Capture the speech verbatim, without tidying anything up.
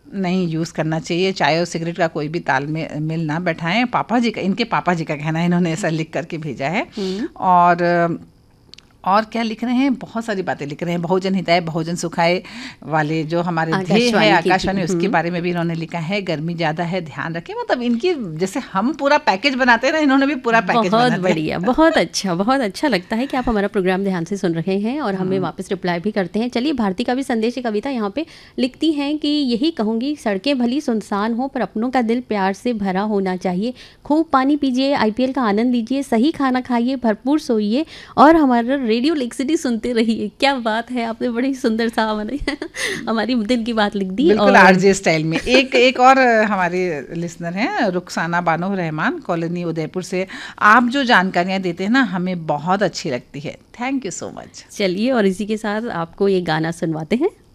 नहीं यूज़ करना चाहिए। चाय और सिगरेट का कोई भी तालमेल ना बैठाएं। पापा जी का, इनके पापा जी का कहना है, इन्होंने ऐसा लिख करके भेजा है। और और क्या लिख रहे हैं, बहुत सारी बातें लिख रहे हैं। बहुजन हिताय बहुजन सुखाय वाले जो हमारे ध्येय है आकाशवाणी, उसके बारे में भी इन्होंने लिखा है। गर्मी ज़्यादा है, ध्यान रखें। मतलब इनकी जैसे हम पूरा पैकेज बनाते हैं ना, इन्होंने भी पूरा पैकेज बहुत बढ़िया, बहुत अच्छा, बहुत अच्छा लगता है कि आप हमारा प्रोग्राम ध्यान से सुन रहे हैं और हमें वापस रिप्लाई भी करते हैं। चलिए, भारती का भी संदेश है। कविता यहाँ पे लिखती हैं कि यही कहूँगी, सड़कें भली सुनसान हो पर अपनों का दिल प्यार से भरा होना चाहिए। खूब पानी पीजिए, आईपीएल का आनंद लीजिए, सही खाना खाइए, भरपूर सोइए और हमारा रेडियो लेक सिटी सुनते रहिए। क्या बात है, आपने बड़ी सुंदर सा हमारे हमारी दिल की बात लिख दी। बिल्कुल आरजे स्टाइल में। एक एक और हमारे लिसनर हैं, रुखसाना बानो रहमान, कॉलोनी उदयपुर से। आप जो जानकारियां देते हैं ना, हमें बहुत अच्छी लगती है। Thank you so much. चलिए, और इसी के साथ आपको ये गाना सुनवाते हैं।